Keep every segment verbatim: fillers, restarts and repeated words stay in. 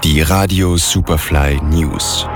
Die Radio Superfly News.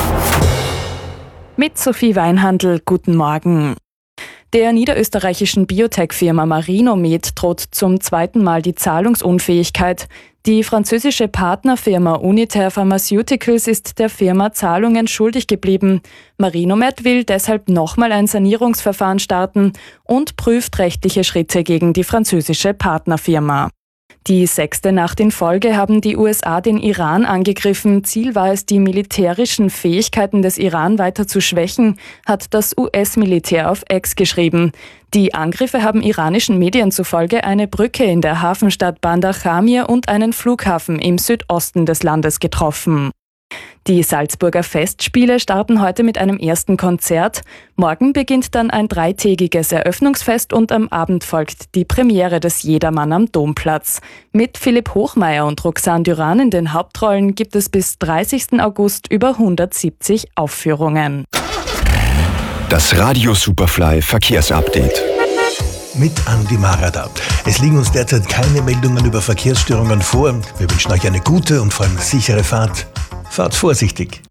Mit Sophie Weinhandl, guten Morgen. Der niederösterreichischen Biotech-Firma Marinomed droht zum zweiten Mal die Zahlungsunfähigkeit. Die französische Partnerfirma Unitaire Pharmaceuticals ist der Firma Zahlungen schuldig geblieben. Marinomed will deshalb nochmal ein Sanierungsverfahren starten und prüft rechtliche Schritte gegen die französische Partnerfirma. Die sechste Nacht in Folge haben die U S A den Iran angegriffen. Ziel war es, die militärischen Fähigkeiten des Iran weiter zu schwächen, hat das U S-Militär auf X geschrieben. Die Angriffe haben iranischen Medien zufolge eine Brücke in der Hafenstadt Bandar Jamir und einen Flughafen im Südosten des Landes getroffen. Die Salzburger Festspiele starten heute mit einem ersten Konzert. Morgen beginnt dann ein dreitägiges Eröffnungsfest und am Abend folgt die Premiere des Jedermann am Domplatz. Mit Philipp Hochmeier und Roxane Duran in den Hauptrollen gibt es bis dreißigsten August über hundertsiebzig Aufführungen. Das Radio Superfly Verkehrsupdate. Mit Andi Marada. Es liegen uns derzeit keine Meldungen über Verkehrsstörungen vor. Wir wünschen euch eine gute und vor allem sichere Fahrt. Fahrt vorsichtig.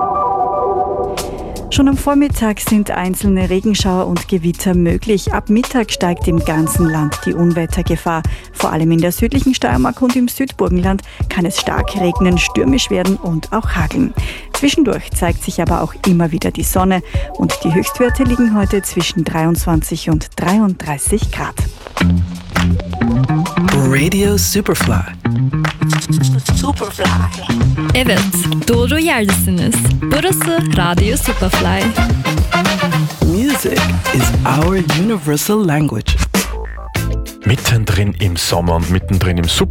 Schon am Vormittag sind einzelne Regenschauer und Gewitter möglich. Ab Mittag steigt im ganzen Land die Unwettergefahr. Vor allem in der südlichen Steiermark und im Südburgenland kann es stark regnen, stürmisch werden und auch hageln. Zwischendurch zeigt sich aber auch immer wieder die Sonne und die Höchstwerte liegen heute zwischen dreiundzwanzig und dreiunddreißig Grad. Radio Superfly. Superfly. Evet, doğru yerdesiniz. Burası Radio Superfly. Music is our universal language. Mittendrin im Sommer und mittendrin im Super